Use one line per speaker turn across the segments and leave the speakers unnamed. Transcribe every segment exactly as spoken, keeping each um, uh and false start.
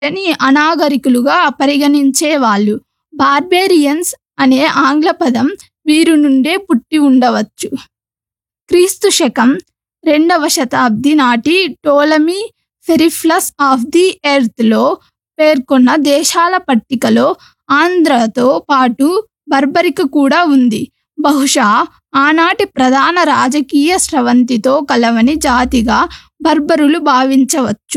అని అనాగరికులుగా పరిగణించేవాళ్ళు. బార్బేరియన్స్ అనే ఆంగ్ల పదం వీరి నుండే పుట్టి ఉండవచ్చు. క్రీస్తు శకం రెండవ శతాబ్ది నాటి టోలమీ పెరిప్లస్ ఆఫ్ ది ఎర్త్లో పేర్కొన్న దేశాల పట్టికలో ఆంధ్రతో పాటు బర్బరిక కూడా ఉంది. బహుశా ఆనాటి ప్రధాన రాజకీయ స్రవంతితో కలవని జాతిగా బర్బరులు భావించవచ్చు.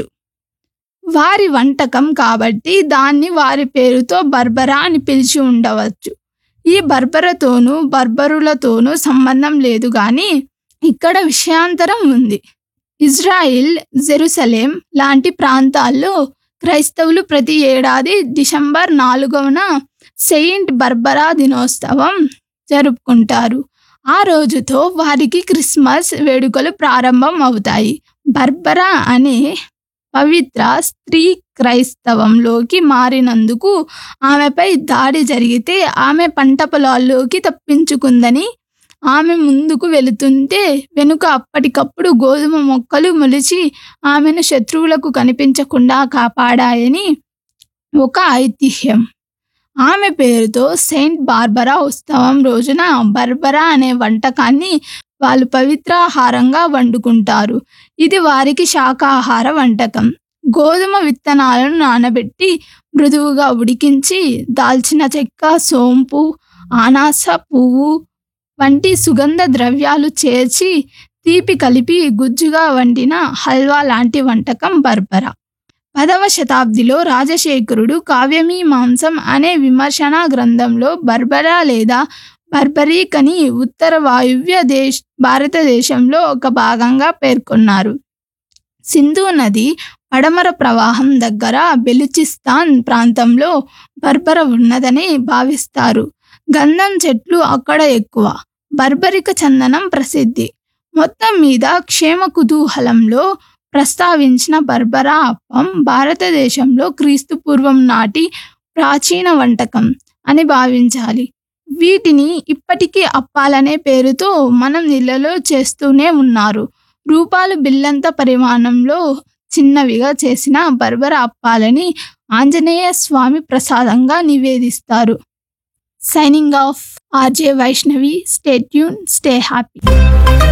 వారి వంటకం కాబట్టి దాన్ని వారి పేరుతో బర్బరా అని పిలిచి ఉండవచ్చు. ఈ బర్బరతోనూ బర్బరులతోనూ సంబంధం లేదు గాని ఇక్కడ విషయాంతరం ఉంది. ఇజ్రాయిల్, జెరూసలేం లాంటి ప్రాంతాల్లో క్రైస్తవులు ప్రతి ఏడాది డిసెంబర్ నాలుగవన సెయింట్ బర్బరా దినోత్సవం జరుపుకుంటారు. ఆ రోజుతో వారికి క్రిస్మస్ వేడుకలు ప్రారంభం అవుతాయి. బర్బరా అనే పవిత్ర స్త్రీ క్రైస్తవంలోకి మారినందుకు ఆమెపై దాడి జరిగితే ఆమె పంట పొలాల్లోకి తప్పించుకుందని, ఆమె ముందుకు వెళుతుంటే వెనుక అప్పటికప్పుడు గోధుమ మొక్కలు మొలిచి ఆమెను శత్రువులకు కనిపించకుండా కాపాడాయని ఒక ఐతిహ్యం. ఆమె పేరుతో సెయింట్ బార్బరా ఉత్సవం రోజున బర్బరా అనే వంటకాన్ని వాళ్ళు పవిత్రాహారంగా వండుకుంటారు. ఇది వారికి శాకాహార వంటకం. గోధుమ విత్తనాలను నానబెట్టి మృదువుగా ఉడికించి దాల్చిన చెక్క, సోంపు, అనాస పువ్వు వంటి సుగంధ ద్రవ్యాలు చేర్చి తీపి కలిపి గుజ్జుగా వండిన హల్వా లాంటి వంటకం బర్బరా. పదవ శతాబ్దిలో రాజశేఖరుడు కావ్యమీమాంసం అనే విమర్శనా గ్రంథంలో బర్బరా లేదా బర్బరీక్ అని ఉత్తర వాయువ్య దేశ భారతదేశంలో ఒక భాగంగా పేర్కొన్నారు. సింధు నది పడమర ప్రవాహం దగ్గర బెలుచిస్తాన్ ప్రాంతంలో బర్బర ఉన్నదని భావిస్తారు. గంధం చెట్లు అక్కడ ఎక్కువ. బర్బరిక చందనం ప్రసిద్ధి. మొత్తం మీద క్షేమ కుతూహలంలో ప్రస్తావించిన బర్బరా అప్పం భారతదేశంలో క్రీస్తు పూర్వం నాటి ప్రాచీన వంటకం అని భావించాలి. వీటిని ఇప్పటికీ అప్పాలనే పేరుతో మనం ఇళ్లలో చేస్తూనే ఉన్నారు. రూపాలు బిల్లంత పరిమాణంలో చిన్నవిగా చేసిన బర్బరా అప్పాలని ఆంజనేయ స్వామి ప్రసాదంగా నివేదిస్తారు. Signing off, RJ Vaishnavi. Stay tune, stay happy.